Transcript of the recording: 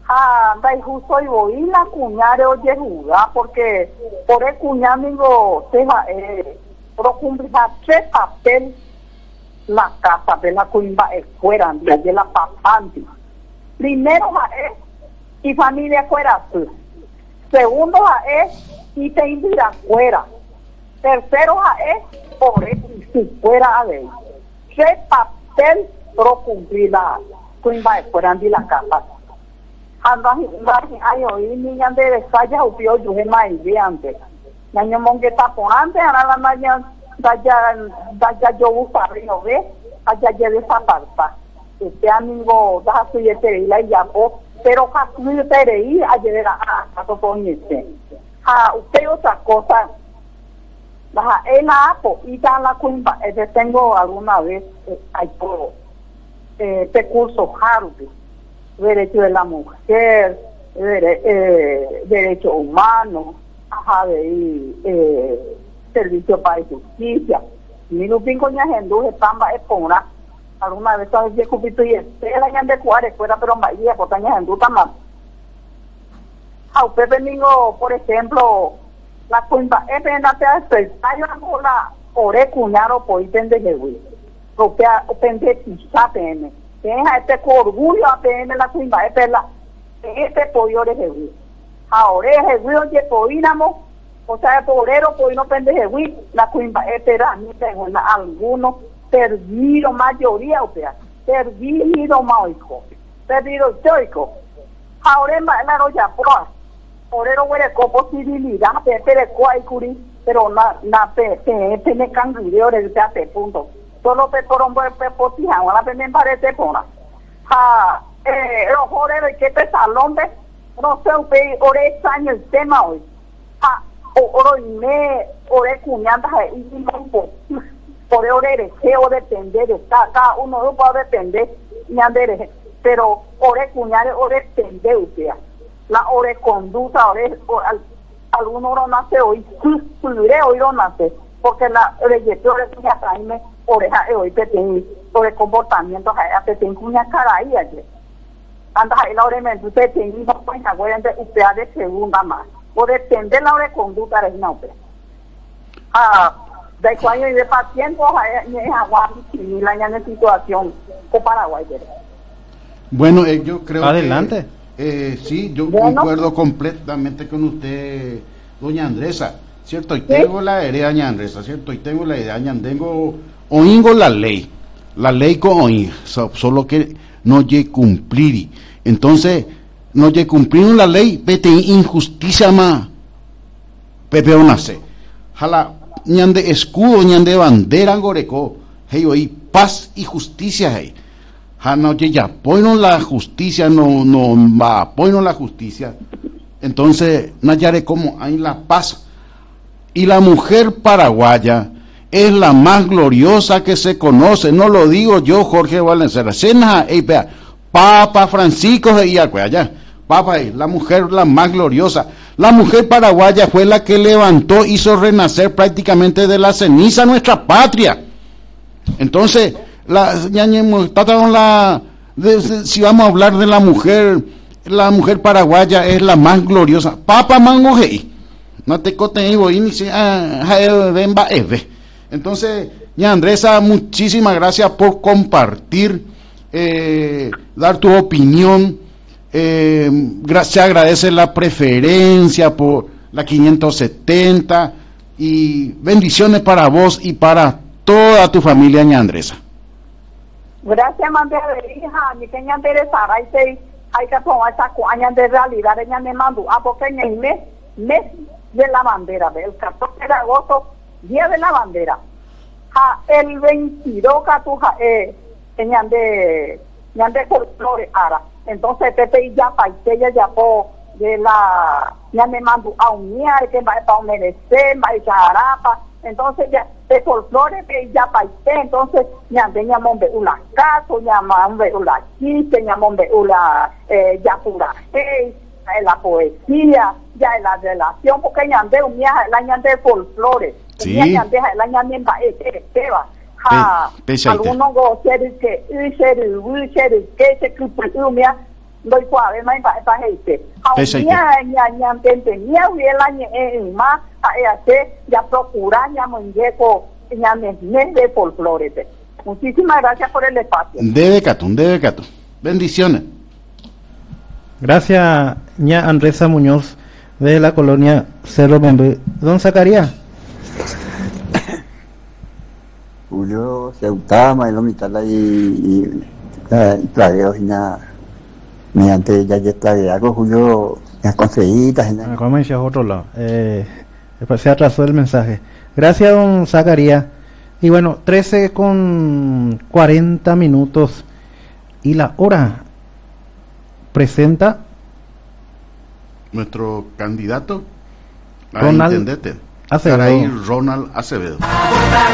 Dai justo y voy la cuñare oye jugar porque por el cuñamigo seja pro cumplir tres papel la casa de la cuimba fuera de la papante. Primero y familia fuera tú. Segundo y te invita fuera. Tercero por si fuera a ver. Tres papel pro cumplir la cuimba fuera de la casa. Ay, hoy niña de desaya upio yo he mai viante. Naño monge taponante ana la maña daya yo buscarlo ve, allá lleve esa parta. Este amigo da su yete y la yapo, pero casi yete y ayer a toponite. Usted otra cosa. En la apo y dan la cuimba, tengo alguna vez hay por este curso Harvard. Derecho de la mujer, derecho humano, servicio para justicia. Mi no pingo ni agenduje pamba es pona. Alguna vez sabes que cupito y la ñan de cuare fuera pero maía por taña agenduta más. Usted vengo, por ejemplo, la cuimba es pendate a expresar la ore cuñaro por ítem de jehuí. Porque pende quizá pene. Deja este orgullo a PM la cuimba, este pollo de jehuí. Ahora es jehuí, oye, poínamo, o sea, el pobrero, pues no pende jehuí, la cuimba, era, ni tengo algunos, perdido mayoría, o sea, perdido maico, perdido choico. Ahora es la roya proa, orero huele con posibilidad, pero cuaycuri, pero na pene cangurio, de punto. Solo por un buen pepotija, ahora me parece pona. Los joreros que pesalón de, no sé, ore extraño el tema hoy. Ore cuñanda, y no por ore o depender, cada uno no puede depender, pero ore cuñare, ore depender, o sea, la ore conducta, alguno no nace hoy, hoy no nace, porque la ore cuña traime, oreja hoy te tiene por el comportamiento te tiene una cara ahí ayer anda ahí la oremento usted tiene una cuenta de usted de segunda más o depende la hora de conducta de una usted de cuando y de paciente es agua y la ñana situación con Paraguay. Bueno, yo creo adelante sí, yo concuerdo completamente con usted, doña Andresa, cierto, y tengo la idea, doña Andresa, cierto, y tengo la idea, tengo oingo la ley con oír, solo que no lle cumplir. Entonces, no lle cumplir la ley, vete injusticia más, pepe nace. Jala, ñande escudo, ñande bandera, goreco, hey, oí, paz y justicia, hey. Ja, no lle ya, apoyo la justicia, no va, apoyo la justicia. Entonces, nayare como hay la paz. Y la mujer paraguaya es la más gloriosa que se conoce, no lo digo yo, Jorge Valenzuela. Papa Francisco de Iacuaya, Papa, la mujer la más gloriosa. La mujer paraguaya fue la que levantó, hizo renacer prácticamente de la ceniza nuestra patria. Entonces, si vamos a hablar de la mujer paraguaya es la más gloriosa. Papa Mangojei, no te coten y voy ni si entonces, ña Andresa, muchísimas gracias por compartir, dar tu opinión. Se agradece la preferencia por la 570 y bendiciones para vos y para toda tu familia, ña Andresa. Gracias, mande hija, ni que ña Andresa, hay que tomar esa cuaña de realidad, ella me mandó, porque en el mes de la bandera, el 14 de agosto, día de la bandera. El 22 catuja ñande folclore ara. Entonces Pepe ya paiteya ya po de la ya me mando a unir que va a merecer, va a charapa. Entonces ya de folclore que ya paite, entonces ñande ñamombe una caso, ñamombe una chiste, ñamombe una ya pura la poesía, ya en la relación, porque ñande unía la ñande folclore. Sí. Algunos goceres que se doy cuave más para gente aún tenía hubiera más ya procura ya muñeco ya mes de folclore. Muchísimas gracias por el espacio. Debe cato. Bendiciones. Gracias, ña Andresa Muñoz, de la colonia Cerro Bembé. Don Zacarías. Julio se gustaba lo mitad y plagueo y nada. Mediante ya plagueago, Julio, las conseguidas. Como decía otro lado. Se atrasó el mensaje. Gracias, don Zacarías. Y bueno, 13:40 y la hora presenta nuestro candidato a Ronald intendente, Acevedo. Ronald Acevedo.